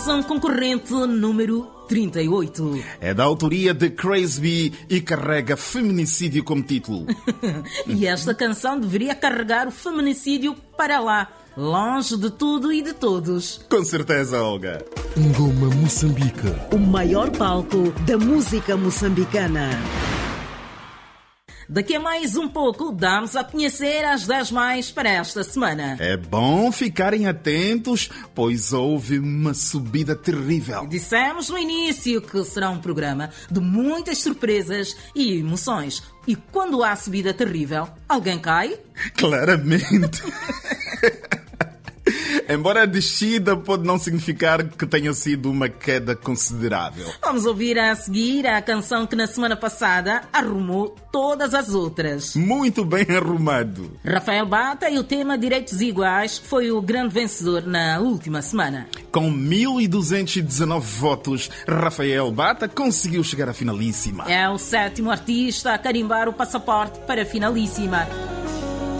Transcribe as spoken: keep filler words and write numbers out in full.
São concorrente número trinta e oito. É da autoria de Crazy B e carrega feminicídio como título. E esta canção deveria carregar o feminicídio para lá, longe de tudo e de todos. Com certeza, Olga. Ngoma Moçambique, o maior palco da música moçambicana. Daqui a mais um pouco, damos a conhecer as dez mais para esta semana. É bom ficarem atentos, pois houve uma subida terrível. Dissemos no início que será um programa de muitas surpresas e emoções. E quando há subida terrível, alguém cai? Claramente. Embora a descida pode não significar que tenha sido uma queda considerável. Vamos ouvir a seguir a canção que na semana passada arrumou todas as outras. Muito bem arrumado. Rafael Bata e o tema Direitos Iguais foi o grande vencedor na última semana. Com mil duzentos e dezanove votos, Rafael Bata conseguiu chegar à finalíssima. É o sétimo artista a carimbar o passaporte para a finalíssima.